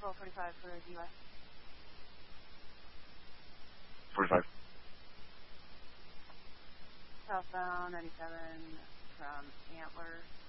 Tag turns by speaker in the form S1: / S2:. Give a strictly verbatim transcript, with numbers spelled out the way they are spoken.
S1: twelve forty-five for D Y.
S2: forty-five.
S1: Southbound ninety-seven from Antler